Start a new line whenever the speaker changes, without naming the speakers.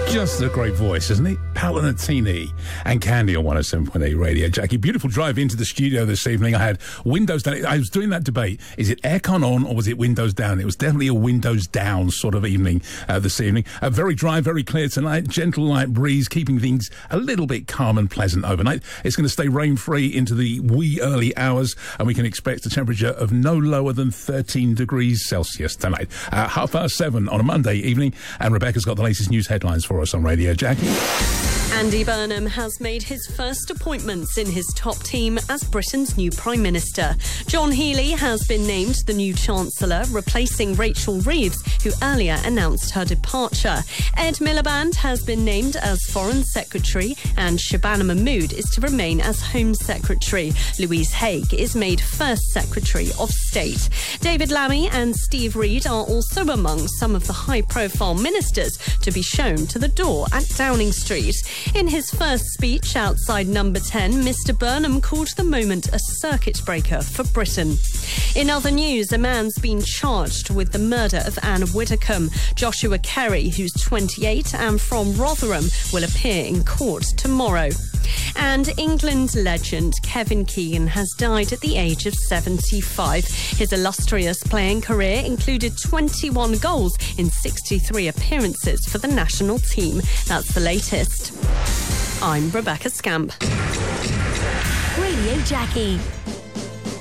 Just a great voice, isn't it? Palanatini and Candy on 107.8 Radio. Jackie, beautiful drive into the studio this evening. I had windows down. I was doing that debate. Is it aircon on or was it windows down? It was definitely a windows down sort of evening this evening. Very dry, very clear tonight. Gentle light breeze, keeping things a little bit calm and pleasant overnight. It's going to stay rain-free into the wee early hours, and we can expect a temperature of no lower than 13 degrees Celsius tonight. 7:30 on a Monday evening, and Rebecca's got the latest news headlines for us on Radio Jackie.
Andy Burnham has made his first appointments in his top team as Britain's new Prime Minister. John Healey has been named the new Chancellor, replacing Rachel Reeves, who earlier announced her departure. Ed Miliband has been named as Foreign Secretary, and Shabana Mahmood is to remain as Home Secretary. Louise Haigh is made First Secretary of State. David Lammy and Steve Reed are also among some of the high-profile ministers to be shown to the door at Downing Street. In his first speech outside Number 10, Mr Burnham called the moment a circuit breaker for Britain. In other news, a man's been charged with the murder of Anne Widdecombe. Joshua Kerry, who's 28 and from Rotherham, will appear in court tomorrow. And England legend Kevin Keegan has died at the age of 75. His illustrious playing career included 21 goals in 63 appearances for the national team. That's the latest. I'm Rebecca Scamp.
Radio Jackie.